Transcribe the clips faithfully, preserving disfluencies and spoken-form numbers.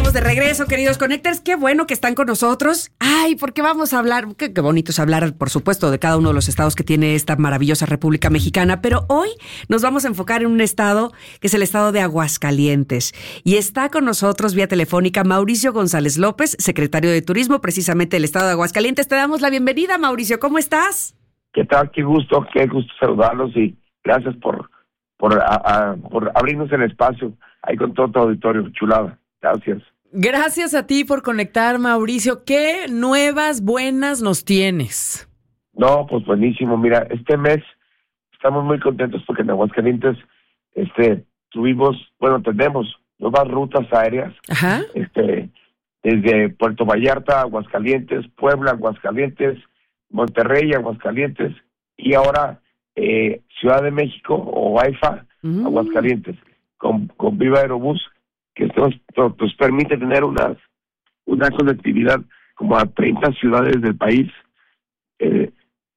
estamos de regreso, queridos Connectors. Qué bueno que están con nosotros. Ay, porque vamos a hablar, qué, qué bonito es hablar, por supuesto, de cada uno de los estados que tiene esta maravillosa República Mexicana. Pero hoy nos vamos a enfocar en un estado que es el estado de Aguascalientes. Y está con nosotros vía telefónica Mauricio González López, secretario de Turismo, precisamente del estado de Aguascalientes. Te damos la bienvenida, Mauricio. ¿Cómo estás? ¿Qué tal? Qué gusto, qué gusto saludarlos y gracias por, por, a, a, por abrirnos el espacio ahí con todo tu auditorio. Chulada. Gracias. Gracias a ti por conectar, Mauricio. ¿Qué nuevas buenas nos tienes? No, pues buenísimo. Mira, este mes estamos muy contentos porque en Aguascalientes este, tuvimos, bueno, tenemos nuevas rutas aéreas. Ajá. Este, desde Puerto Vallarta, Aguascalientes, Puebla, Aguascalientes, Monterrey, Aguascalientes y ahora eh, Ciudad de México o AIFA, mm. Aguascalientes, con, con Viva Aerobús, que nos, nos permite tener unas, una conectividad como a treinta ciudades del país, eh,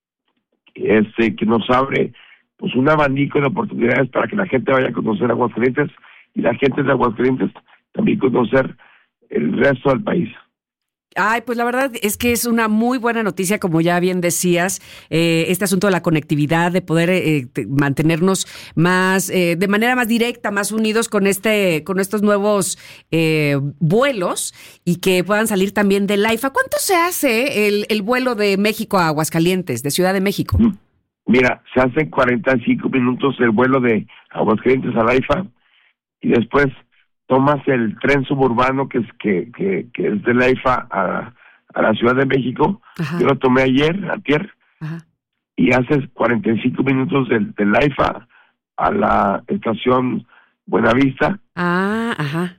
este que nos abre pues un abanico de oportunidades para que la gente vaya a conocer Aguascalientes y la gente de Aguascalientes también conocer el resto del país. Ay, pues la verdad es que es una muy buena noticia, como ya bien decías, eh, este asunto de la conectividad, de poder eh, mantenernos más, eh, de manera más directa, más unidos con este, con estos nuevos eh, vuelos y que puedan salir también del AIFA. ¿Cuánto se hace el, el vuelo de México a Aguascalientes, de Ciudad de México? Mira, se hace cuarenta y cinco minutos el vuelo de Aguascalientes al AIFA y después tomas el tren suburbano que es que que, que es de la AIFA a, a la Ciudad de México. Ajá. Yo lo tomé ayer, antier, Ajá. y haces cuarenta y cinco minutos del, del AIFA a la estación Buenavista. Ah, ajá.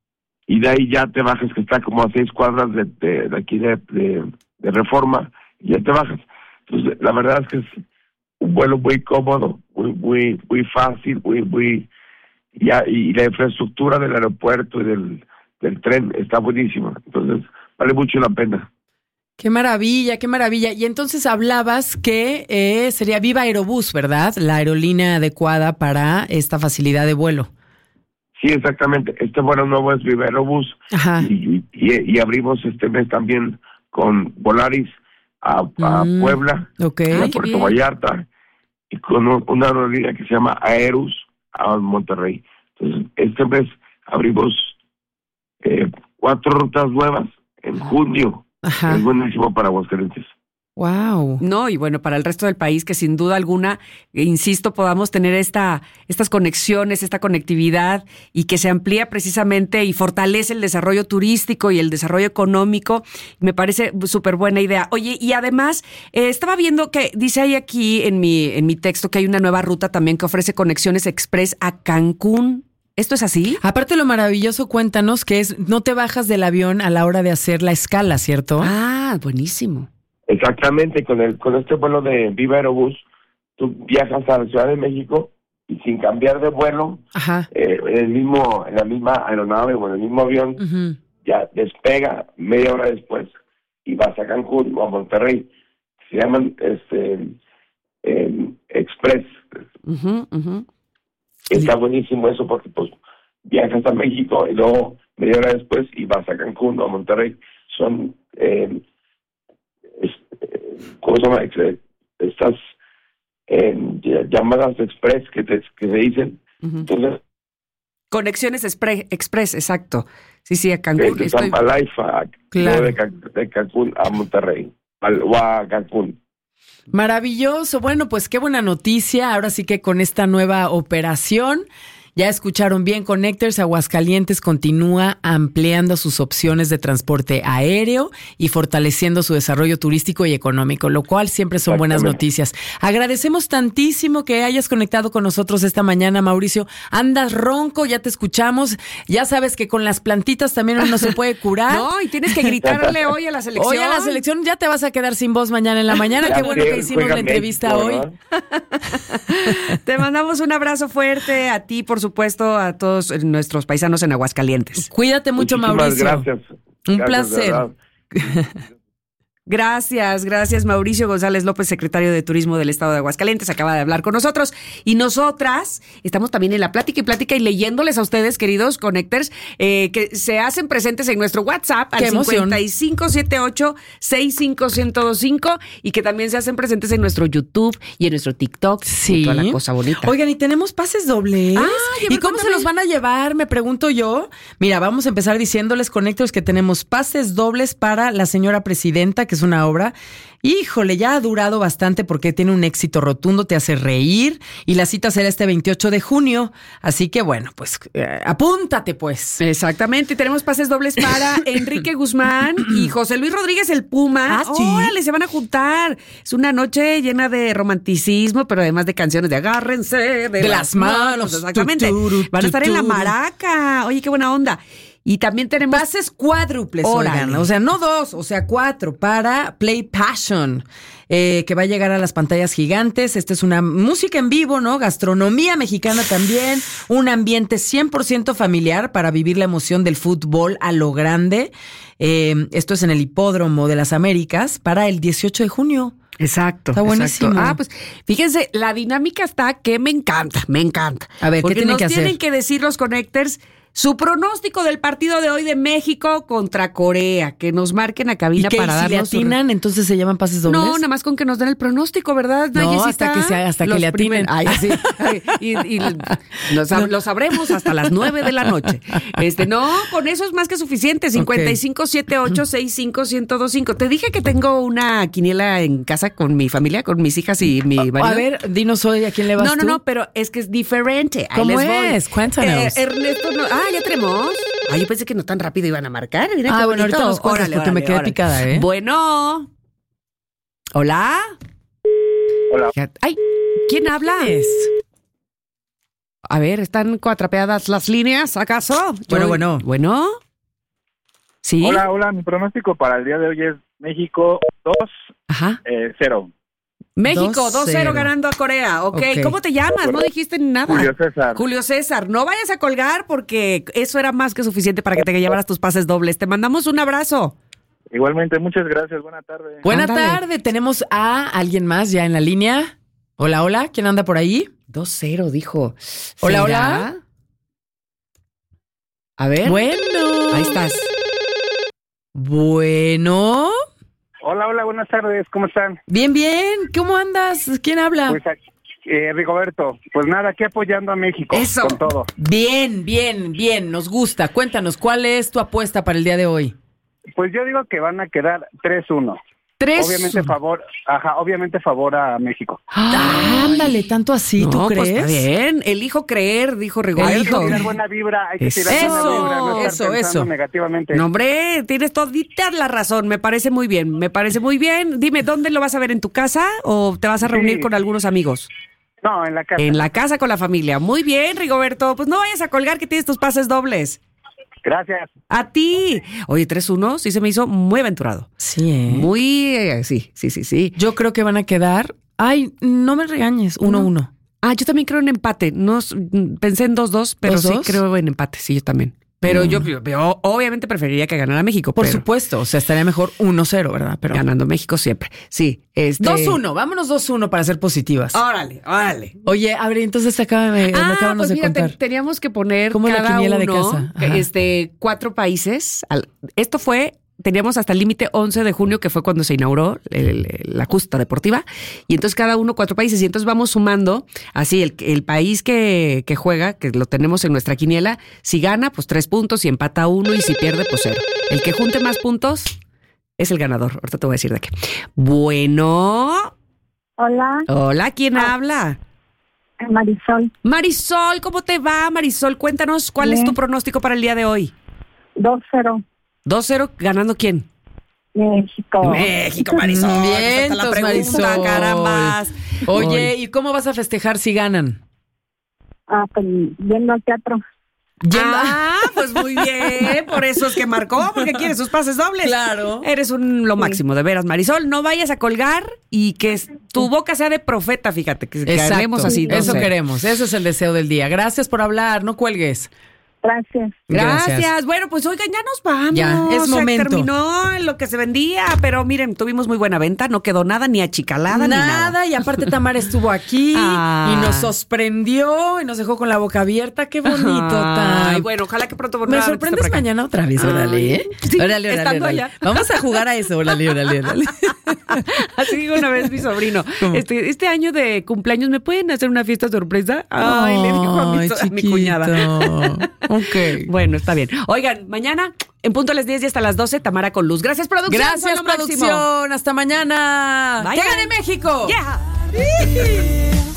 Y de ahí ya te bajas, que está como a seis cuadras de, de, de aquí de, de, de Reforma, y ya te bajas. Entonces, la verdad es que es un vuelo muy cómodo, muy muy muy fácil, muy muy Ya, y la infraestructura del aeropuerto y del, del tren está buenísima. Entonces, vale mucho la pena. ¡Qué maravilla, qué maravilla! Y entonces hablabas que eh, sería Viva Aerobús, ¿verdad? La aerolínea adecuada para esta facilidad de vuelo. Sí, exactamente. Este vuelo nuevo es Viva Aerobús. Ajá. Y, y, y abrimos este mes también con Volaris a, a mm, Puebla, okay. a Puerto Vallarta, y con un, una aerolínea que se llama Aerus a Monterrey. Entonces, este mes abrimos eh, cuatro rutas nuevas en junio. Ajá. Es buenísimo para Aguascalientes. Wow. No, y bueno, para el resto del país, que sin duda alguna, insisto, podamos tener esta, estas conexiones, esta conectividad y que se amplía precisamente y fortalece el desarrollo turístico y el desarrollo económico. Me parece súper buena idea. Oye, y además, eh, estaba viendo que dice ahí aquí en mi, en mi texto que hay una nueva ruta también que ofrece conexiones express a Cancún. ¿Esto es así? Aparte, lo maravilloso, cuéntanos que es, no te bajas del avión a la hora de hacer la escala, ¿cierto? Ah, buenísimo. Exactamente, con el con este vuelo de Viva Aerobús, tú viajas a la Ciudad de México y sin cambiar de vuelo, Ajá. Eh, en el mismo, en la misma aeronave o en el mismo avión, uh-huh. ya despega media hora después y vas a Cancún o a Monterrey. Se llaman este eh, Express. Uh-huh, uh-huh. Está buenísimo eso porque pues viajas a México y luego media hora después y vas a Cancún o a Monterrey. Son eh, ¿cómo se llama? Estas eh, llamadas express que, te, que se dicen. Uh-huh. Entonces, conexiones expre- express, exacto. Sí, sí, a Cancún. De estoy... San Laifa, claro. de, Can- de Cancún a Monterrey, al, o a Cancún. Maravilloso. Bueno, pues qué buena noticia. Ahora sí que con esta nueva operación, ya escucharon bien, Connectors, Aguascalientes continúa ampliando sus opciones de transporte aéreo y fortaleciendo su desarrollo turístico y económico, lo cual siempre son buenas noticias. Agradecemos tantísimo que hayas conectado con nosotros esta mañana, Mauricio. Andas ronco, ya te escuchamos. Ya sabes que con las plantitas también uno se puede curar. No, y tienes que gritarle hoy a la selección. Hoy a la selección ya te vas a quedar sin voz mañana en la mañana. Qué bueno que hicimos la entrevista hoy. Te mandamos un abrazo fuerte a ti, por supuesto, a todos nuestros paisanos en Aguascalientes. Cuídate mucho, Muchísimas Mauricio. gracias. Un Gracias, placer. Gracias, gracias Mauricio González López, secretario de Turismo del Estado de Aguascalientes, acaba de hablar con nosotros. Y nosotras estamos también en la plática y plática y leyéndoles a ustedes, queridos Connectors, eh, que se hacen presentes en nuestro WhatsApp al cincuenta y cinco setenta y ocho sesenta y cinco ciento veinticinco y que también se hacen presentes en nuestro YouTube y en nuestro TikTok. Sí. Y toda la cosa bonita. Oigan, y tenemos pases dobles. Ah, ¿Y cómo cuéntame. se los van a llevar? Me pregunto yo. Mira, vamos a empezar diciéndoles, Connectors, que tenemos pases dobles para La Señora Presidenta, que es una obra, híjole, ya ha durado bastante porque tiene un éxito rotundo, te hace reír y la cita será este veintiocho de junio. Así que bueno, pues eh, apúntate pues. Exactamente, tenemos pases dobles para Enrique Guzmán y José Luis Rodríguez el Puma. Ah, sí. Órale, se van a juntar. Es una noche llena de romanticismo, pero además de canciones de agárrense de, de las manos. manos. Exactamente. Tuturu, van a estar tuturu. en la maraca. Oye, qué buena onda. Y también tenemos pases cuádruples, oigan, o sea, no dos, o sea, cuatro para Play Passion, eh, que va a llegar a las pantallas gigantes. Esta es una música en vivo, ¿no? Gastronomía mexicana también, un ambiente cien por ciento familiar para vivir la emoción del fútbol a lo grande. Eh, esto es en el Hipódromo de las Américas para el dieciocho de junio. Exacto. Está buenísimo. Exacto. Ah, pues fíjense, la dinámica está que me encanta, me encanta. A ver, ¿qué tienen que hacer? Porque nos tienen que decir los Connectors su pronóstico del partido de hoy de México contra Corea, que nos marquen a cabina ¿Y que, para si darnos le atinan, su... entonces se llaman pases dobles? No, nada más con que nos den el pronóstico, ¿verdad? No, no hasta que sea, hasta que le atinen. Primer... Ay, sí. Ay, y y lo, sab... no. lo sabremos hasta las nueve de la noche. Este, no, con eso es más que suficiente. cincuenta y cinco setenta y ocho sesenta y cinco ciento veinticinco. Te dije que tengo una quiniela en casa con mi familia, con mis hijas y mi marido. A ver, dinos hoy a quién le vas No, no, tú? no, pero es que es diferente. Ahí ¿Cómo les es? Voy. Cuéntanos. Eh, Ernesto, no... ah, ya tenemos. Ay, yo pensé que no tan rápido iban a marcar. Mira ah, qué bueno, bonito. ahorita nos cuentas órale, porque órale, me quedé órale. picada, ¿eh? Bueno. Hola. Hola. Ay, ¿quién habla? Es. A ver, ¿están cuatrapeadas las líneas, acaso? Bueno, Yo... bueno. Bueno. Sí. Hola, hola. Mi pronóstico para el día de hoy es México dos, Ajá. eh, cero. México, dos cero ganando a Corea. Okay. ok, ¿cómo te llamas? No dijiste nada. Julio César. Julio César, no vayas a colgar porque eso era más que suficiente para que te llevaras tus pases dobles. Te mandamos un abrazo. Igualmente, muchas gracias. Buena tarde. Buena Ándale. tarde. Tenemos a alguien más ya en la línea. Hola, hola. ¿Quién anda por ahí? dos cero, dijo. Hola, ¿Será? hola. A ver. Bueno. Ahí estás. Bueno. Hola, hola, buenas tardes, ¿cómo están? Bien, bien. ¿Cómo andas? ¿Quién habla? Pues eh, Rigoberto, pues nada, aquí apoyando a México. Eso. Con todo. Bien, bien, bien. Nos gusta. Cuéntanos, ¿cuál es tu apuesta para el día de hoy? Pues yo digo que van a quedar tres uno. Tres. Obviamente favor, ajá, obviamente favor a México. Ah, ándale, tanto así, ¿tú No, crees? pues está bien. Elijo creer, dijo Rigoberto. Hay que tirar buena vibra, hay que tirar Eso, buena vibra, no estar eso, pensando eso. negativamente. No, hombre, tienes todita la razón. Me parece muy bien, me parece muy bien. Dime, ¿dónde lo vas a ver? ¿En tu casa o te vas a reunir Sí. con algunos amigos? No, en la casa. En la casa con la familia. Muy bien, Rigoberto. Pues no vayas a colgar que tienes tus pases dobles. Gracias. A ti. Oye, tres uno, sí se me hizo muy aventurado. Sí, ¿eh? Muy, eh, sí, sí, sí, sí. Yo creo que van a quedar... Ay, no me regañes, uno uno. Ah, yo también creo en empate. No, pensé en dos dos, pero ¿Dos, sí dos? creo en empate, sí, yo también. Pero Mm. yo, yo- yo obviamente preferiría que ganara México. Por pero supuesto, o sea, estaría mejor uno cero, ¿verdad? Pero ganando México siempre. Sí. Este... dos uno, vámonos dos uno para ser positivas. Órale, órale. Oye, a ver, entonces acábame, Ah, acábanos pues de mira, te- contar. teníamos que poner ¿Cómo es la cada quiniela de uno, casa? Ajá. este, cuatro países. Al- Esto fue, teníamos hasta el límite once de junio, que fue cuando se inauguró el- el- la justa deportiva. Y entonces cada uno cuatro países. Y entonces vamos sumando, así, el, el país que, que juega, que lo tenemos en nuestra quiniela, si gana, pues tres puntos, si empata uno y si pierde, pues cero. El que junte más puntos es el ganador. Ahorita te voy a decir de qué. Bueno, Hola, hola, ¿quién habla? Marisol, Marisol, ¿cómo te va, Marisol? Cuéntanos, ¿cuál es Bien. tu pronóstico para el día de hoy? dos cero, dos cero, ¿ganando quién? México. México, Marisol. Bien, Esa está la pregunta, Marisol. carambas. Oye, Ay. ¿y cómo vas a festejar si ganan? Ah, pues yendo al teatro. Yendo- Ah, pues muy bien. Por eso es que marcó, porque quiere sus pases dobles. Claro. Eres un lo máximo, de veras, Marisol. No vayas a colgar y que s- tu boca sea de profeta, fíjate, que, que Exacto, hablemos así. eso doce. queremos, eso es el deseo del día. Gracias por hablar, no cuelgues. Gracias. Gracias. Gracias. Bueno, pues oigan, ya nos vamos. Ya, es Se momento. terminó en lo que se vendía, pero miren, tuvimos muy buena venta, no quedó nada ni achicalada ni nada. Nada, y aparte Tamara estuvo aquí Ah. y nos sorprendió y nos dejó con la boca abierta. Qué bonito, Ay, Tam. bueno, ojalá que pronto Me nuevamente sorprendes esté por acá. mañana otra vez, Ay, órale, ¿eh? sí, órale, órale, estando órale. allá. Vamos a jugar a eso, órale, órale, órale. Así dijo una vez mi sobrino. ¿Cómo? Este, este año de cumpleaños, ¿me pueden hacer una fiesta sorpresa? Ay, le dijo a mi, Ay, so- a mi chiquito. cuñada. Ok. Bueno, está bien. Oigan, mañana en punto a las diez y hasta las doce, Tamara con Luz. Gracias, producción. Gracias, Son lo máximo. producción. Hasta mañana. Bye, ¡Que bye. gane México! Yeah.